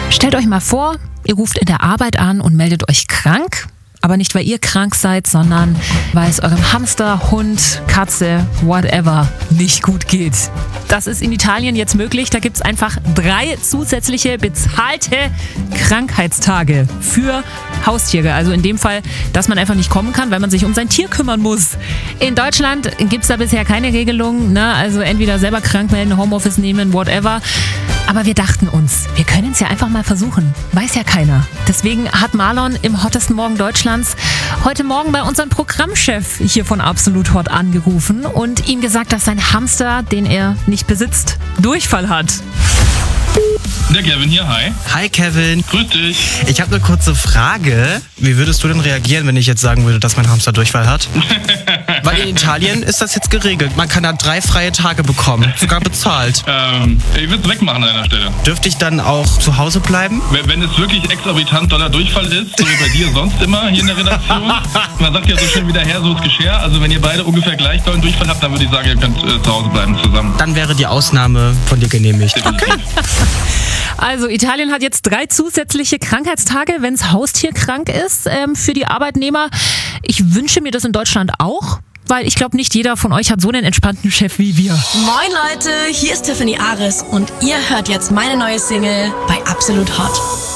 Stellt euch mal vor, ihr ruft in der Arbeit an und meldet euch krank. Aber nicht, weil ihr krank seid, sondern weil es eurem Hamster, Hund, Katze, whatever nicht gut geht. Das ist in Italien jetzt möglich. Da gibt es einfach 3 zusätzliche bezahlte Krankheitstage für Haustiere. Also in dem Fall, dass man einfach nicht kommen kann, weil man sich um sein Tier kümmern muss. In Deutschland gibt es da bisher keine Regelung. Ne? Also entweder selber krank melden, Homeoffice nehmen, whatever. Aber wir dachten uns, wir können es ja einfach mal versuchen. Weiß ja keiner. Deswegen hat Marlon im hottesten Morgen Deutschlands heute Morgen bei unserem Programmchef hier von Absolut Hot angerufen und ihm gesagt, dass sein Hamster, den er nicht besitzt, Durchfall hat. Der Kevin hier, hi. Hi Kevin. Grüß dich. Ich habe eine kurze Frage. Wie würdest du denn reagieren, wenn ich jetzt sagen würde, dass mein Hamster Durchfall hat? Weil in Italien ist das jetzt geregelt. Man kann da 3 freie Tage bekommen, sogar bezahlt. Ich würde es wegmachen an deiner Stelle. Dürfte ich dann auch zu Hause bleiben? Wenn es wirklich exorbitant doller Durchfall ist, so wie bei dir sonst immer hier in der Redaktion, man sagt ja so schön wieder her, so ist Geschirr. Also wenn ihr beide ungefähr gleich dollen Durchfall habt, dann würde ich sagen, ihr könnt zu Hause bleiben zusammen. Dann wäre die Ausnahme von dir genehmigt. Definitiv. Also Italien hat jetzt 3 zusätzliche Krankheitstage, wenn das Haustier krank ist, für die Arbeitnehmer. Ich wünsche mir das in Deutschland auch, weil ich glaube, nicht jeder von euch hat so einen entspannten Chef wie wir. Moin Leute, hier ist Tiffany Aris und ihr hört jetzt meine neue Single bei Absolut Hot.